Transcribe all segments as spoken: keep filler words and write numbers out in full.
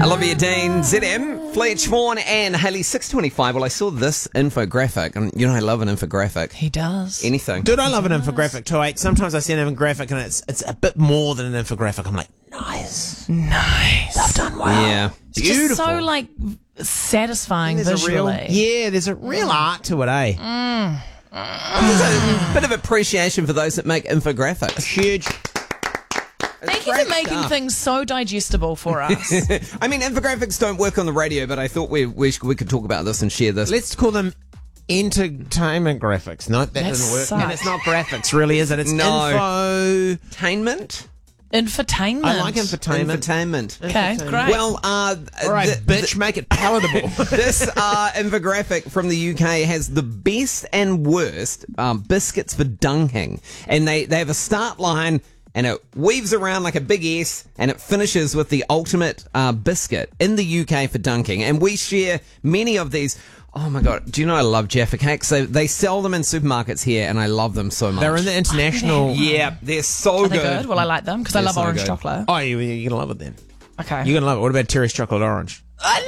Olivia Dean, Z M, Fletch Vaughan and Haley, six twenty-five. Well, I saw this infographic, and you know I love an infographic. He does. Anything. Dude, I love an infographic too. I, sometimes I see an infographic and it's it's a bit more than an infographic. I'm like, nice. Nice. I've done well. Yeah. It's Beautiful. just so, like, satisfying There's a visually. real, yeah, there's a real art to it, eh? There's a bit of appreciation for those that make infographics. Huge. Thank you for making stuff. things so digestible for us. I mean, infographics don't work on the radio, but I thought we we, we could talk about this and share this. Let's call them entertainment graphics. No, that, That doesn't work. sucks. And it's not graphics, really, is it? It's No. info. Entertainment? Infotainment. I like infotainment. Entertainment. Okay, great. Well, uh, All right, the- bitch, make it palatable. this uh, infographic from the U K has the best and worst um, biscuits for dunking. And they, they have a start line, and it weaves around like a big S, and it finishes with the ultimate uh, biscuit in the U K for dunking. And we share many of these. Oh my God, do you know I love Jaffa cakes? They, they sell them in supermarkets here, and I love them so much. They're in the international. Yeah, they're so Are they good. good? Well, I like them because I They're love so orange good. chocolate. Oh, you, you're going to love it then. Okay. You're going to love it. What about Terry's chocolate orange?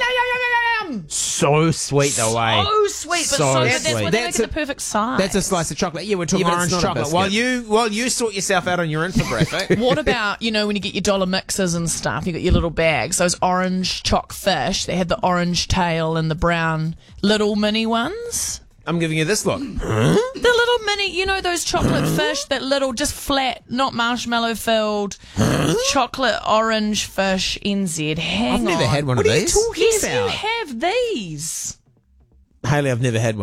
So sweet, though, eh? So sweet, but so, So good. That's sweet. when they make That's it a- the perfect size. That's a slice of chocolate. Yeah, we're talking Yeah, but it's orange not a chocolate. biscuit. While you while you sort yourself out on your infographic. What about, you know, when you get your dollar mixers and stuff, you got your little bags, those orange choc fish, they had the orange tail and the brown little mini ones? I'm giving you this look. The little mini, you know, those chocolate fish, that little, just flat, not marshmallow filled, chocolate orange fish, N Z. Hang I've never on. had one What of are you these. talking Yes, about? you have these. Haley, I've never had one.